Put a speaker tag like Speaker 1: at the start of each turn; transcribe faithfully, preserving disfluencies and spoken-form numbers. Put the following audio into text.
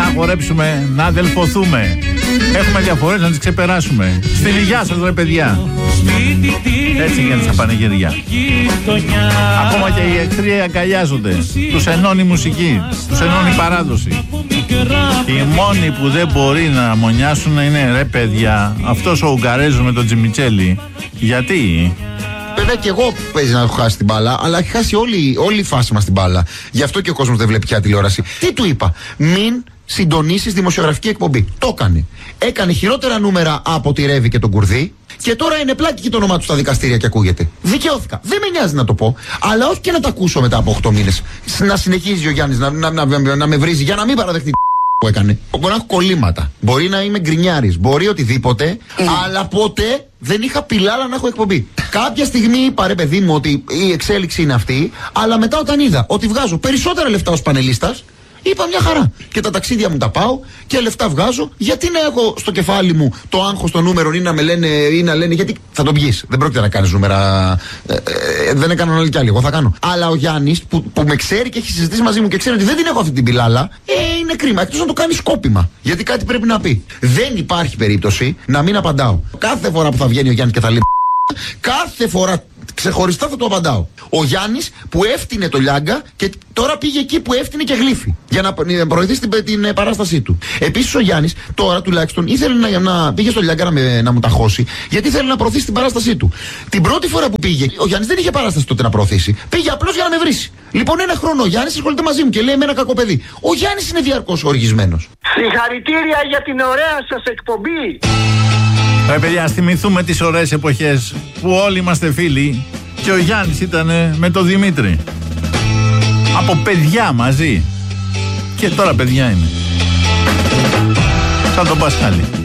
Speaker 1: να χορέψουμε, να αδελφωθούμε. Έχουμε διαφορές να τις ξεπεράσουμε. Στην υγειά σας ρε παιδιά. Έτσι γίνεται στα πανηγυριά. Ακόμα και οι εχθροί αγκαλιάζονται. Τους ενώνει η μουσική, τους ενώνει η παράδοση. Οι μόνοι που δεν μπορεί να μονιάσουν είναι ρε παιδιά, αυτός ο Ουγγαρέζος με τον Τζιμιτσέλη. Γιατί?
Speaker 2: Βέβαια και εγώ παίζει να έχω χάσει την μπάλα, αλλά έχει χάσει όλη, όλη η φάση μας την μπάλα. Γι' αυτό και ο κόσμος δεν βλέπει πια τηλεόραση. Τι του είπα? Μην συντονίσεις δημοσιογραφική εκπομπή. Το έκανε. Έκανε χειρότερα νούμερα από τη Ρεύη και τον Κουρδί. Και τώρα είναι πλάκι και το όνομά του στα δικαστήρια και ακούγεται. Δικαιώθηκα. Δεν με νοιάζει να το πω. Αλλά όχι και να τα ακούσω μετά από οκτώ μήνες. Να συνεχίζει ο Γιάννης να, να, να, να, να με βρίζει για να μην παραδεχτεί που έκανε. Μπορεί να έχω κολλήματα. Μπορεί να είμαι γκρινιάρης. Μπορεί οτιδήποτε. Mm. Αλλά ποτέ δεν είχα πιλάλα να έχω εκπομπή. Κάποια στιγμή είπα ρε παιδί μου ότι η εξέλιξη είναι αυτή. Αλλά μετά όταν είδα ότι βγάζω περισσότερα λεφτά ως πανελίστας, είπα μια χαρά. Και τα ταξίδια μου τα πάω και λεφτά βγάζω. Γιατί να έχω στο κεφάλι μου το άγχος των νούμερων ή να με λένε ή να λένε γιατί θα τον πιείς. Δεν πρόκειται να κάνεις νούμερα. Ε, ε, δεν έκαναν όλοι κι άλλοι. Εγώ θα κάνω. Αλλά ο Γιάννης που, που με ξέρει και έχει συζητήσει μαζί μου και ξέρει ότι δεν την έχω αυτή την πιλάλα, ε, είναι κρίμα. Εκτός να το κάνει σκόπιμα. Γιατί κάτι πρέπει να πει. Δεν υπάρχει περίπτωση να μην απαντάω. Κάθε φορά που θα βγαίνει ο Γιάννης και θα λέει κάθε φορά ξεχωριστά θα το απαντάω. Ο Γιάννης που έφτιανε το Λιάγκα και τώρα πήγε εκεί που έφτιανε και γλύφει. Για να προωθήσει την, την παράστασή του. Επίσης ο Γιάννης τώρα τουλάχιστον ήθελε να, να πήγε στο Λιάγκα να, με, να μου τα χώσει, γιατί ήθελε να προωθήσει την παράστασή του. Την πρώτη φορά που πήγε, ο Γιάννης δεν είχε παράσταση τότε να προωθήσει. Πήγε απλώς για να με βρίσει. Λοιπόν, ένα χρόνο ο Γιάννης ασχολείται μαζί μου και λέει με ένα κακό παιδί. Ο Γιάννης είναι διαρκώς οργισμένος.
Speaker 3: Συγχαρητήρια για την ωραία σας εκπομπή.
Speaker 1: Ρε παιδιά, ας θυμηθούμε τις ωραίες εποχές που όλοι είμαστε φίλοι και ο Γιάννης ήταν με τον Δημήτρη. Από παιδιά μαζί. Και τώρα παιδιά είναι. Σαν τον Πασχάλη.